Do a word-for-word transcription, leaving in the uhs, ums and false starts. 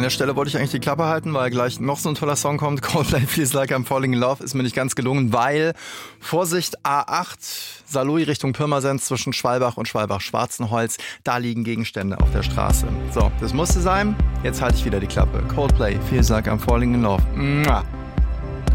An der Stelle wollte ich eigentlich die Klappe halten, weil gleich noch so ein toller Song kommt. Coldplay Feels Like I'm Falling in Love ist mir nicht ganz gelungen, weil, Vorsicht, A acht, Saarlouis Richtung Pirmasens zwischen Schwalbach und Schwalbach-Schwarzenholz, da liegen Gegenstände auf der Straße. So, das musste sein. Jetzt halte ich wieder die Klappe. Coldplay Feels Like I'm Falling in Love. Mua.